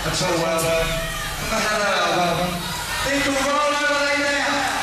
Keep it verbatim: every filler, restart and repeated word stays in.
That's all well done. Think we'll roll over like that.